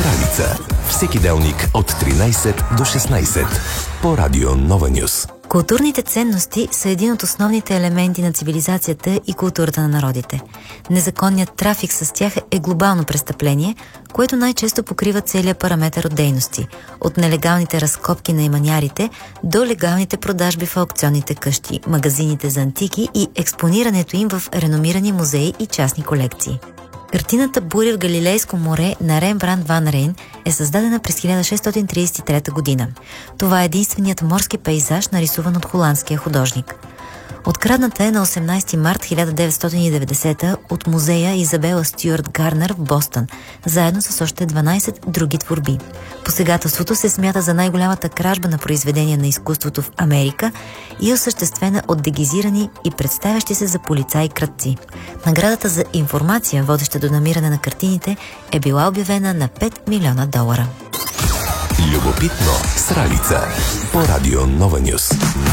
Сралица. Всеки делник от 13 до 16 по Радио Нова Нюс. Културните ценности са един от основните елементи на цивилизацията и културата на народите. Незаконният трафик с тях е глобално престъпление, което най-често покрива целият параметър от дейности, от нелегалните разкопки на иманярите до легалните продажби в аукционните къщи, магазините за антики и експонирането им в реномирани музеи и частни колекции. Картината «Буря в Галилейско море» на Рембрандт ван Рейн е създадена през 1633 година. Това е единственият морски пейзаж, нарисуван от холандския художник. Открадната е на 18 март 1990 от музея Изабела Стюарт Гарнер в Бостън, заедно с още 12 други творби. Посегателството се смята за най-голямата кражба на произведения на изкуството в Америка и осъществена от дегизирани и представящи се за полицаи крадци. Наградата за информация, водеща до намиране на картините, е била обявена на $5 милиона. Любопитно Сралица по Радио Нова Нюс.